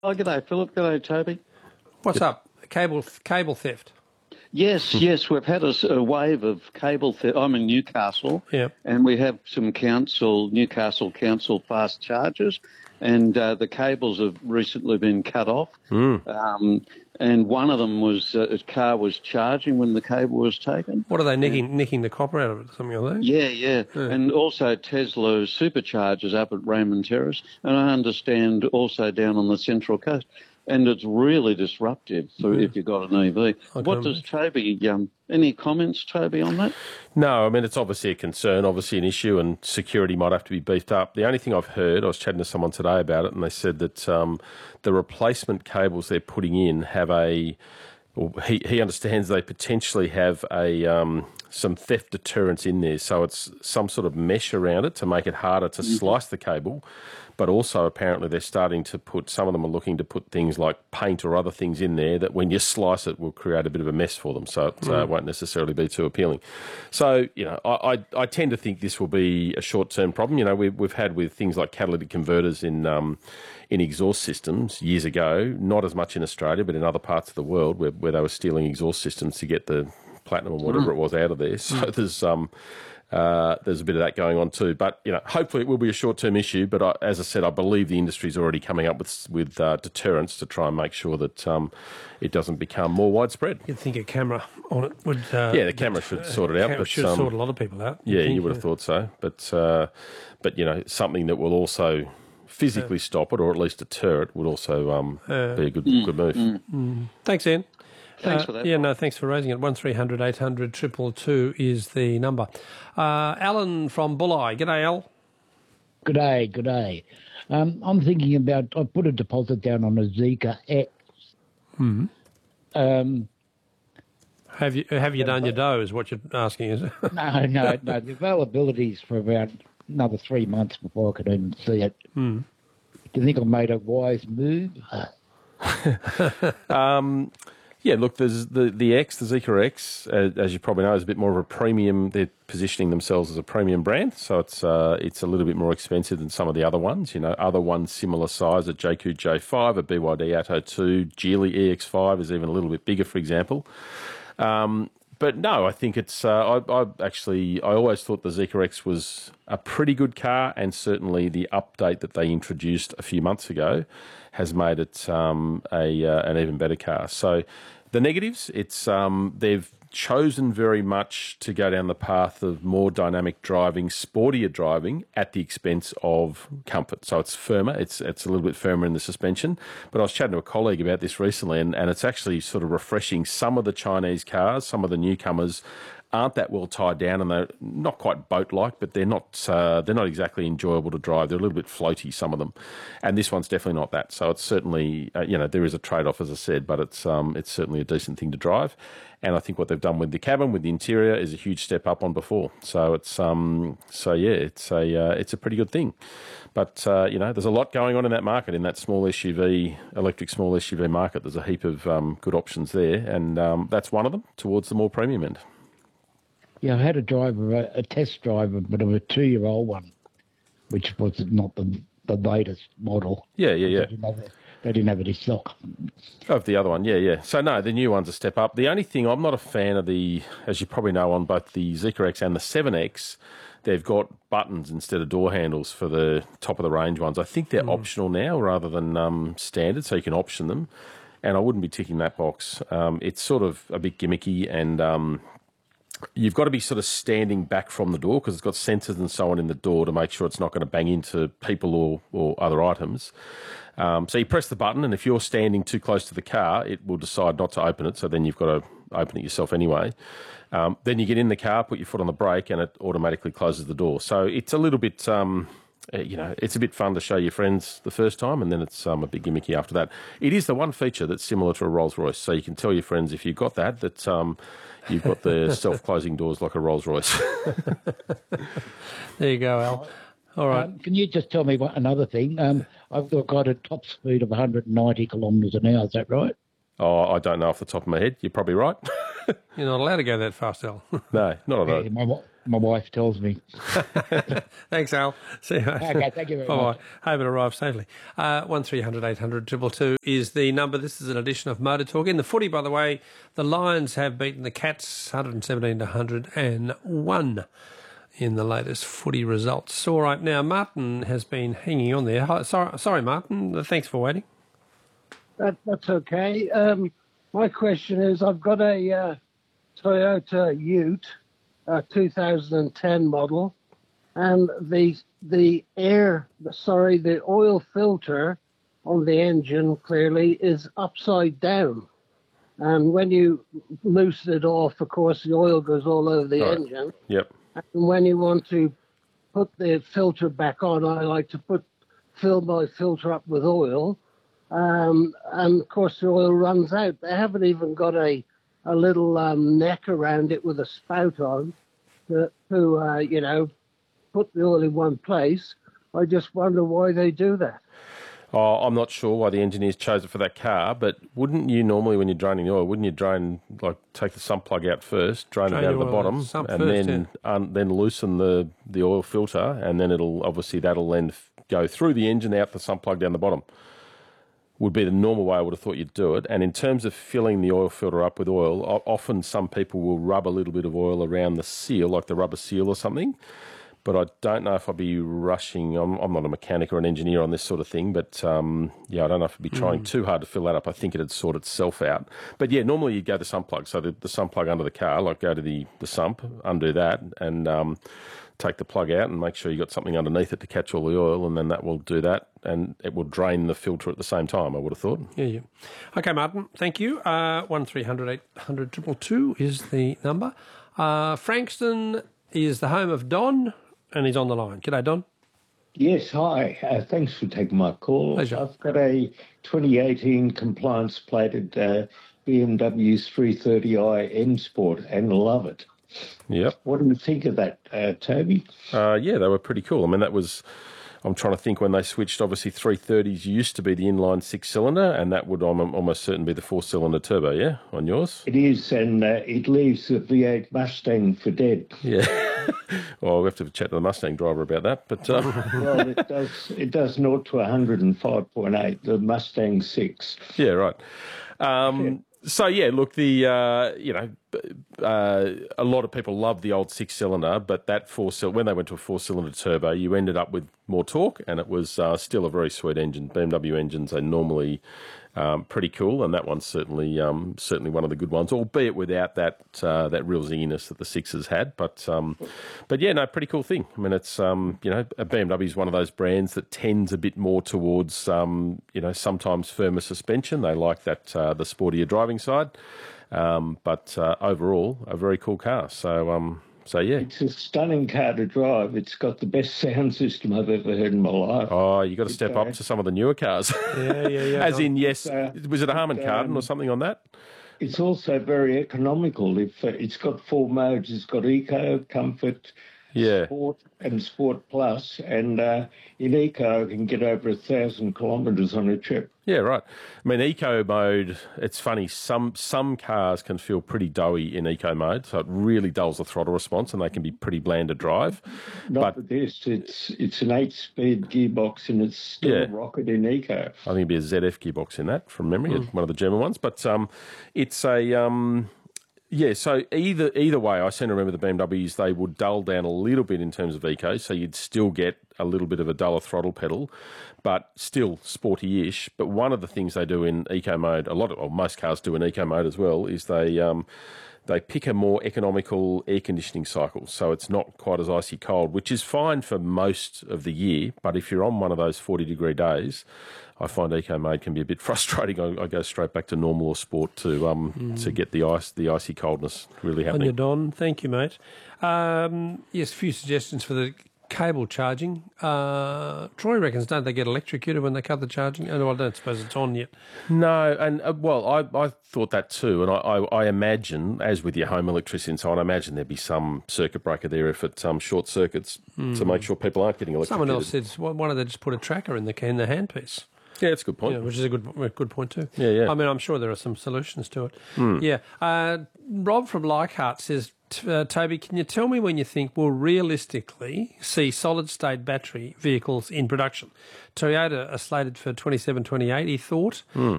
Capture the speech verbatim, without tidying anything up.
Oh, g'day, Philip. G'day, Toby. What's up? Cable cable theft. Yes, yes, we've had a, s- a wave of cable theft. I'm in Newcastle, Yeah. and we have some council, Newcastle Council fast chargers, and uh, the cables have recently been cut off. Mm. Um, and one of them was uh, a car was charging when the cable was taken. What are they nicking? Nicking the copper out of it? Something like that? Yeah, yeah, Yeah. and also Tesla superchargers up at Raymond Terrace, and I understand also down on the Central Coast. And it's really disruptive for Yeah. if you've got an E V. I What can does Toby, um, any comments, Toby, on that? No, I mean, it's obviously a concern, obviously an issue, and security might have to be beefed up. The only thing I've heard, I was chatting to someone today about it, and they said that um, the replacement cables they're putting in have a, or he, he understands they potentially have a um, some theft deterrence in there. So it's some sort of mesh around it to make it harder to Mm-hmm. slice the cable. But also apparently they're starting to put, some of them are looking to put things like paint or other things in there that when you slice it will create a bit of a mess for them, so it uh, won't necessarily be too appealing. So, you know, I, I, I tend to think this will be a short-term problem. You know, we've, we've had with things like catalytic converters in um, in exhaust systems years ago, not as much in Australia, but in other parts of the world where, where they were stealing exhaust systems to get the platinum or whatever it was out of there. So there's... um. Uh, there's a bit of that going on too, but you know, hopefully it will be a short-term issue. But I, as I said, I believe the industry's already coming up with with uh, deterrents to try and make sure that um, it doesn't become more widespread. You'd think a camera on it would. Uh, Yeah, the camera should sort it out, Camera but, should um, sort a lot of people out. you'd Yeah, think, you would have thought so, but uh, but you know, something that will also physically stop it or at least deter it would also um, Uh, be a good good move. Thanks, Ian. Thanks Uh, for that. Yeah, no, thanks for raising it. One three hundred eight hundred two two two is the number. Uh, Alan from Bulli. G'day, Al. Good day, good day. Um, I'm thinking about, I put a deposit down on a Zika X. Hmm. Um, Have you have you done your dough? Is what you're asking? Is it? no, no, no. The availability is for about another three months before I could even see it. Hmm. Do you think I made a wise move? Um, yeah, look, there's the, the X, the Zika X, uh, as you probably know, is a bit more of a premium. They're positioning themselves as a premium brand, so it's uh, it's a little bit more expensive than some of the other ones. You know, other ones similar size, a J Q J five, a B Y D Atto two, Geely E X five is even a little bit bigger, for example. Um, but no, I think it's. Uh, I, I actually, I always thought the Zika X was a pretty good car, and certainly the update that they introduced a few months ago has made it um, a uh, an even better car. So the negatives, it's um, they've chosen very much to go down the path of more dynamic driving, sportier driving at the expense of comfort. So it's firmer, it's it's a little bit firmer in the suspension. But I was chatting to a colleague about this recently, and, and it's actually sort of refreshing. Some of the Chinese cars, some of the newcomers aren't that well tied down, and they're not quite boat-like, but they're not uh, they're not exactly enjoyable to drive. They're a little bit floaty, some of them, and this one's definitely not that. So it's certainly uh, you know, there is a trade-off, as I said, but it's um it's certainly a decent thing to drive. And I think what they've done with the cabin, with the interior, is a huge step up on before. So it's um so yeah, it's a uh, it's a pretty good thing. But uh, you know, there's a lot going on in that market, in that small S U V, electric small S U V market. There's a heap of um, good options there, and um, that's one of them towards the more premium end. Yeah, I had a driver, a, a test driver, but of a two-year-old one, which was not the the latest model. Yeah, yeah, yeah. They didn't have it, they didn't have it in stock. Of the other one, yeah, yeah. So, no, the new one's a step up. The only thing, I'm not a fan of the, as you probably know, on both the Zika X and the seven X, they've got buttons instead of door handles for the top-of-the-range ones. I think they're mm. optional now rather than um, standard, so you can option them. And I wouldn't be ticking that box. Um, it's sort of a bit gimmicky, and um, you've got to be sort of standing back from the door because it's got sensors and so on in the door to make sure it's not going to bang into people or, or other items. Um, so you press the button, and if you're standing too close to the car, it will decide not to open it, so then you've got to open it yourself anyway. Um, then you get in the car, put your foot on the brake, and it automatically closes the door. So it's a little bit... Um, you know, it's a bit fun to show your friends the first time, and then it's um, a bit gimmicky after that. It is the one feature that's similar to a Rolls-Royce, so you can tell your friends if you've got that, that um, you've got the self-closing doors like a Rolls-Royce. There you go, Al. All right. Um, can you just tell me what, another thing? Um, I've got a top speed of one hundred ninety kilometres an hour, is that right? Oh, I don't know off the top of my head. You're probably right. You're not allowed to go that fast, Al. No, not on Yeah, road. my, wi- my wife tells me. Thanks, Al. See you. Okay, thank you very Bye-bye. much. Hope it arrives safely. Uh, one three hundred eight hundred two two two is the number. This is an edition of Motor Talk. In the footy, by the way, the Lions have beaten the Cats one hundred seventeen to one hundred one in the latest footy results. All right, now Martin has been hanging on there. Hi, sorry, sorry, Martin. Thanks for waiting. That, that's okay. Um, my question is, I've got a uh, Toyota Ute, a two thousand ten model, and the the air, sorry, the oil filter on the engine clearly is upside down. And when you loosen it off, of course, the oil goes all over the Right. engine. Yep. And when you want to put the filter back on, I like to put fill my filter up with oil. Um, and of course, the oil runs out. They haven't even got a a little um, neck around it with a spout on to, to uh, you know, put the oil in one place. I just wonder why they do that. Oh, I'm not sure why the engineers chose it for that car, but wouldn't you normally, when you're draining the oil, wouldn't you drain, like, take the sump plug out first, drain, Drain it out of your the oil bottom, sump and first, then um, then loosen the, the oil filter, and then it'll, obviously, that'll then f- go through the engine, out the sump plug down the bottom. Would be the normal way I would have thought you'd do it. And in terms of filling the oil filter up with oil, o- often some people will rub a little bit of oil around the seal, like the rubber seal or something. But I don't know if I'd be rushing. I'm, I'm not a mechanic or an engineer on this sort of thing, but um, yeah, I don't know if I'd be trying mm. too hard to fill that up. I think it'd sort itself out. But yeah, normally you'd go the sump plug. So the, the sump plug under the car, like go to the, the sump, undo that, and um, take the plug out and make sure you've got something underneath it to catch all the oil, and then that will do that, and it will drain the filter at the same time, I would have thought. Yeah, yeah. Okay, Martin, thank you. Uh, one three hundred eight hundred two two two is the number. Uh, Frankston is the home of Don, and he's on the line. G'day, Don. Yes, hi. Uh, thanks for taking my call. Pleasure. I've got a twenty eighteen compliance plated uh, B M W's three thirty i M Sport and love it. Yep. What do you think of that, uh, Toby? Uh, yeah, they were pretty cool. I mean, that was, I'm trying to think when they switched, obviously three thirties used to be the inline six-cylinder, and that would I'm almost certain be the four-cylinder turbo, yeah, on yours? It is, and uh, it leaves the V eight Mustang for dead. Yeah. Well, we'll have to chat to the Mustang driver about that. But um... Well, it does it does zero to one hundred five point eight, the Mustang six. Yeah, right. Um, yeah. So, yeah, look, the uh, you know, uh, a lot of people love the old six-cylinder, but that four-cylinder, when they went to a four-cylinder turbo, you ended up with more torque, and it was uh, still a very sweet engine. B M W engines are normally um, pretty cool, and that one's certainly um, certainly one of the good ones, albeit without that uh, that real zinginess that the sixes had. But um, but yeah, no, pretty cool thing. I mean, it's um, you know, B M W is one of those brands that tends a bit more towards um, you know, sometimes firmer suspension. They like that uh, the sportier driving side. Um, but uh, overall, a very cool car. So, um, so yeah. It's a stunning car to drive. It's got the best sound system I've ever heard in my life. Oh, you got to step uh, up to some of the newer cars. Yeah, yeah, yeah. As in, yes, uh, was it a Harman um, Kardon or something on that? It's also very economical. If uh, it's got four modes, it's got Eco, Comfort, Yeah. Sport, and Sport Plus, and uh, in Eco, you can get over a thousand kilometres on a trip. Yeah, right. I mean, eco mode, it's funny, some some cars can feel pretty doughy in eco mode, so it really dulls the throttle response and they can be pretty bland to drive. Not but with this. It's it's an eight-speed gearbox and it's still Yeah. a rocket in Eco. I think it'd be a Z F gearbox in that, from memory, mm. one of the German ones. But um, it's a... Um, Yeah, so either either way, I seem to remember the B M Ws, they would dull down a little bit in terms of eco, so you'd still get a little bit of a duller throttle pedal, but still sporty-ish. But one of the things they do in eco mode, a lot of, well, most cars do in eco mode as well, is they um, they pick a more economical air conditioning cycle, so it's not quite as icy cold, which is fine for most of the year. But if you're on one of those forty degree days, I find eco mode can be a bit frustrating. I, I go straight back to normal or sport to um mm. to get the ice, the icy coldness really happening. On your Don, thank you, mate. Um, yes, a few suggestions for the cable charging. Uh, Troy reckons, don't they get electrocuted when they cut the charging? Oh, no, I don't suppose it's on yet. No, and uh, well, I, I thought that too, and I, I, I imagine, as with your home electricity and so on, I imagine there'd be some circuit breaker there if it um, short circuits mm. to make sure people aren't getting electrocuted. Someone else said, why don't they just put a tracker in the in the handpiece? Yeah, that's a good point. Yeah, which is a good a good point too. Yeah, yeah. I mean, I'm sure there are some solutions to it. Mm. Yeah. Uh, Rob from Leichhardt says, uh, Toby, can you tell me when you think we'll realistically see solid-state battery vehicles in production? Toyota are slated for twenty-seven, twenty-eight, he thought. Mm.